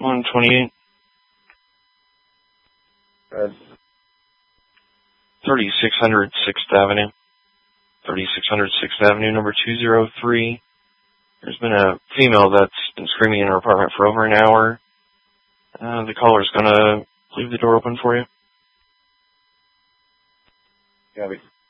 128. 3600 6th Avenue. 3600 6th Avenue, number 203. There's been a female that's been screaming in her apartment for over an hour. The caller's going to leave the door open for you. Copy.